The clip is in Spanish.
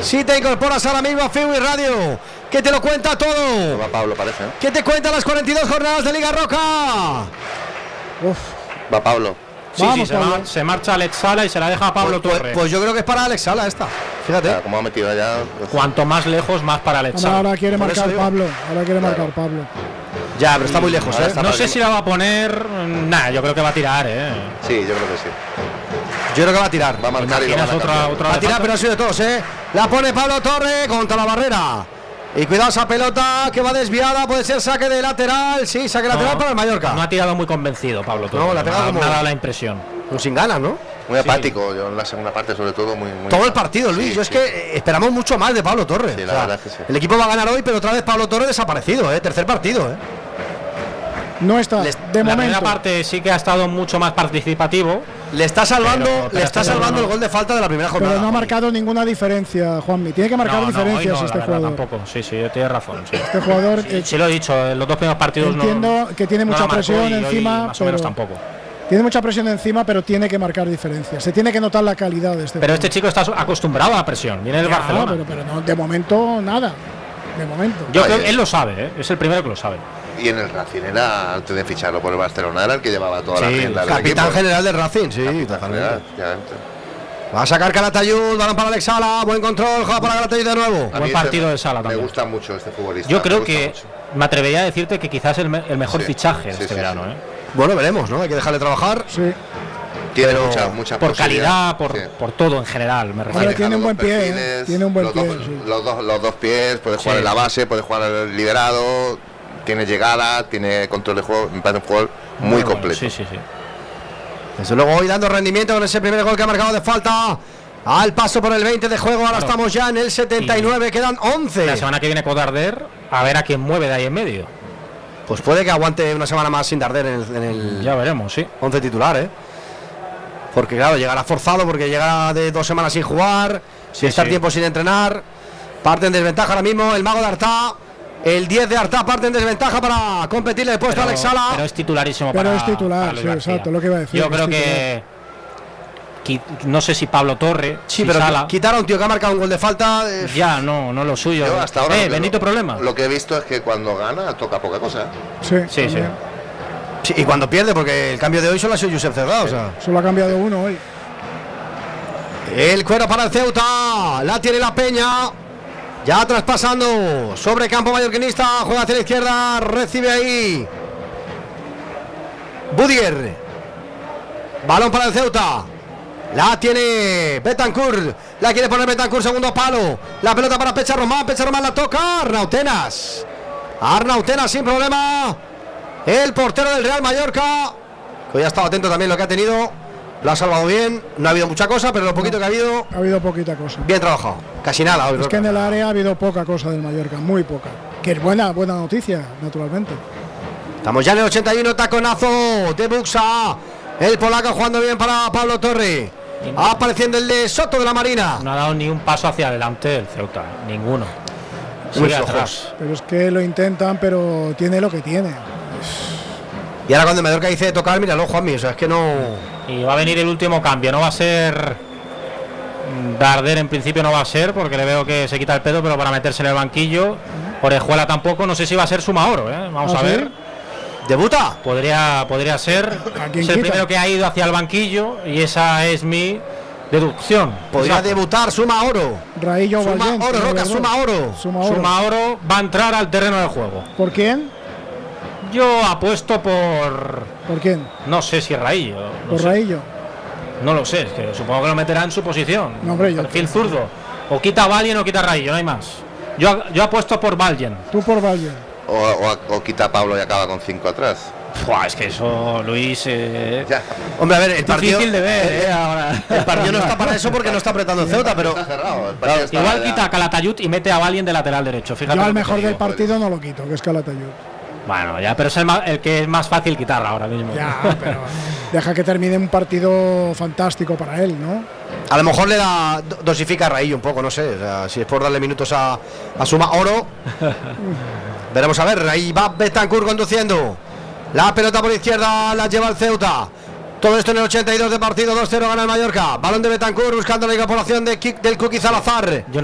Si te incorporas ahora mismo a Freeway Radio, que te lo cuenta todo. Va Pablo, parece, ¿eh? ¿Qué te cuenta las 42 jornadas de Liga Roca? Uf. Va Pablo. Vamos, Se marcha Alex Sala y se la deja a Pablo Torre. Pues yo creo que es para Alex Sala esta. Fíjate. Claro, como ha metido allá. Pues... Cuanto más lejos, más para Alex Sala. Ahora quiere marcar Pablo. Ya, pero está muy lejos, ¿eh? No sé si la va a poner. Nada, yo creo que va a tirar, ¿eh? Sí, yo creo que sí. Yo creo que va a tirar. Va a marcar y lo van a otra va a tirar, pero ha sido de todos, ¿eh? La pone Pablo Torre contra la barrera. Y cuidado esa pelota que va desviada, puede ser saque de lateral. Sí, saque lateral para el Mallorca. No ha tirado muy convencido Pablo Torre. No, la ha pegado como... Me ha dado la impresión. Pues sin ganas, ¿no? Muy apático, yo en la segunda parte sobre todo muy todo el partido, Luis. Yo es que esperamos mucho más de Pablo Torre. Sí, la verdad que sí. El equipo va a ganar hoy, pero otra vez Pablo Torre desaparecido, tercer partido, No está, de la momento. primera parte sí que ha estado mucho más participativo. Le está salvando, pero el gol de falta de la primera jornada. Pero no ha marcado ninguna diferencia, Juanmi. Tiene que marcar diferencias este jugador. Tampoco, sí, tienes razón. Sí. Este jugador. Sí, lo he dicho, en los dos primeros partidos entiendo que tiene mucha presión encima. Más o menos tampoco. Tiene mucha presión encima, pero tiene que marcar diferencias. Se tiene que notar la calidad de este Pero jugador. este chico está acostumbrado a la presión. Viene del Barcelona. Pero no, de momento, nada. De momento. Yo creo que él lo sabe, es el primero que lo sabe. Y en el Racing era, antes de ficharlo por el Barcelona, era el que llevaba toda la rienda del capitán equipo. general del Racing, sí. Capitán general, va a sacar Calatayud, balón para Alex Sala, buen control, juega para Calatayud de nuevo. Buen partido de Sala también. Me gusta mucho este futbolista. Yo creo que me atrevería a decirte que quizás el mejor fichaje de este verano. Bueno, veremos, ¿no? Hay que dejarle trabajar. Sí. Tiene mucha por calidad, por todo en general, me refiero. Tiene un buen pie, tiene un buen pie. Los dos pies, puede jugar en la base, puede jugar en el liderado, tiene llegada, tiene control de juego, me parece un jugador muy completo. Sí. Desde luego hoy dando rendimiento con ese primer gol que ha marcado de falta. Al paso por el 20 de juego, ahora estamos ya en el 79, quedan 11. La semana que viene con Darder, a ver a quién mueve de ahí en medio. Pues puede que aguante una semana más sin Darder en el ya veremos, sí. 11 titular, porque claro, llegará forzado porque llega de 2 semanas sin jugar, sin estar tiempo sin entrenar. Parte en desventaja ahora mismo el mago de Artá. El 10 de Artá parte en desventaja para competirle el puesto a Alex Sala. Pero es titularísimo pero para. es titular, para sí, exacto, lo que iba a decir. Yo creo que no sé si Pablo Torre. Sí, si pero Sala, quitar a un tío que ha marcado un gol de falta. Ya, no lo suyo. Yo hasta ahora bendito problema. Lo que he visto es que cuando gana toca poca cosa. Sí. Sí, y cuando pierde, porque el cambio de hoy solo ha sido Josep Cerrado. O sea. Solo ha cambiado uno hoy. El cuero para el Ceuta. La tiene la Peña. Ya traspasando sobre campo mallorquinista. Juega hacia la izquierda. Recibe ahí Budier. Balón para el Ceuta. La tiene Betancourt. La quiere poner Betancourt, segundo palo. La pelota para Pecha Román. Pecha Román la toca. Arnautenas sin problema. El portero del Real Mallorca, que hoy ha estado atento también lo que ha tenido. Lo ha salvado bien. No ha habido mucha cosa, pero lo poquito que ha habido. Ha habido poquita cosa. Bien trabajado. Casi nada. Es que en el área ha habido poca cosa del Mallorca. Muy poca. Que es buena noticia, naturalmente. Estamos ya en el 81. Taconazo de Buxa. El polaco jugando bien para Pablo Torre. Apareciendo el de Soto de la Marina. No ha dado ni un paso hacia adelante el Ceuta. Ninguno. Muy Sigue flojos. atrás. Pero es que lo intentan, pero tiene lo que tiene. Y ahora cuando el Mallorca dice de tocar, míralo, Juanmi. O sea, es que no. Y va a venir el último cambio. No va a ser Darder, en principio no va a ser, porque le veo que se quita el pedo, pero para meterse en el banquillo. Orejuela tampoco. No sé si va a ser Sumaoro, Vamos a ver. ¿Sí? ¿Debuta? Podría ser. Es el primero que ha ido hacia el banquillo y esa es mi deducción. Podría debutar Sumaoro. Raillo Sumaoro, Roca, Sumaoro. Sumaoro va a entrar al terreno de juego. ¿Por quién? Yo apuesto por. ¿Por quién? No sé si Raillo. ¿Por Raillo? No lo sé, es que supongo que lo meterá en su posición. No, hombre, perfil zurdo. O quita Valien o quita Raillo, no hay más. Yo apuesto por Valien. Tú por Valien. O quita a Pablo y acaba con 5 atrás. Es que eso, Luis. Ya. Hombre, a ver, el partido. Difícil de ver, ahora. El partido no está para eso porque no está apretando el Ceuta, pero. Está cerrado, el partido está Igual ya. quita a Calatayud y mete a Valien de lateral derecho. Fíjate. Yo al lo que mejor te digo. del partido no lo quito, que es Calatayud. Bueno, ya, pero es el que es más fácil quitar ahora mismo. Ya, pero deja que termine un partido fantástico para él, ¿no? A lo mejor le da. Dosifica a Raillo un poco, no sé. O sea, si es por darle minutos a Sumaoro. Veremos a ver. Ahí va Betancourt conduciendo. La pelota por izquierda la lleva el Ceuta. Todo esto en el 82 de partido. 2-0 gana el Mallorca. Balón de Betancourt buscando la incorporación del Cookie Salazar.